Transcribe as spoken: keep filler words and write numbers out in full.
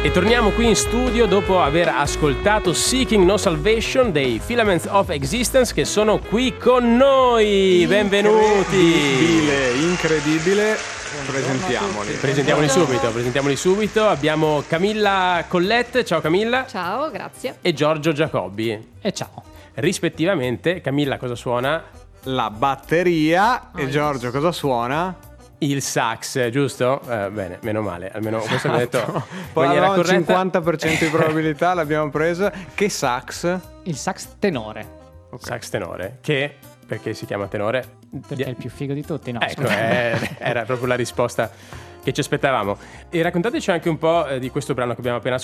E torniamo qui in studio dopo aver ascoltato Seeking No Salvation dei Filaments of Existence, che sono qui con noi. Benvenuti. Incredibile, incredibile. Presentiamoli. Presentiamoli subito, presentiamoli subito. Abbiamo Camilla Collette, ciao Camilla. Ciao, grazie. E Giorgio Giacobbi. E ciao. Rispettivamente, Camilla cosa suona? La batteria. Oh, e Giorgio yes. cosa suona? Il sax, giusto? Eh, bene, meno male, almeno questo mi ha detto in Poi maniera avevamo il corretta. cinquanta per cento di probabilità, l'abbiamo presa. Che sax? Il sax tenore, Sax tenore, che perché si chiama tenore? perché è il più figo di tutti, no? Ecco, scusa. eh, era proprio la risposta che ci aspettavamo. E raccontateci anche un po' eh, di questo brano che abbiamo appena